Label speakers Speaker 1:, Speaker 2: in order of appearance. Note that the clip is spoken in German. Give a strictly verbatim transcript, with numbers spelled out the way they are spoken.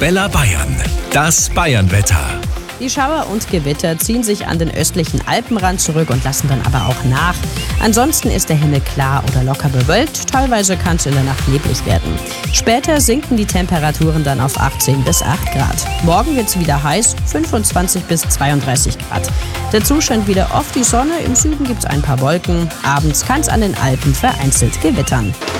Speaker 1: Arabella Bayern. Das Bayernwetter.
Speaker 2: Die Schauer und Gewitter ziehen sich an den östlichen Alpenrand zurück und lassen dann aber auch nach. Ansonsten ist der Himmel klar oder locker bewölkt. Teilweise kann es in der Nacht neblig werden. Später sinken die Temperaturen dann auf achtzehn bis acht Grad. Morgen wird es wieder heiß, fünfundzwanzig bis zweiunddreißig Grad. Dazu scheint wieder oft die Sonne, im Süden gibt es ein paar Wolken. Abends kann es an den Alpen vereinzelt gewittern.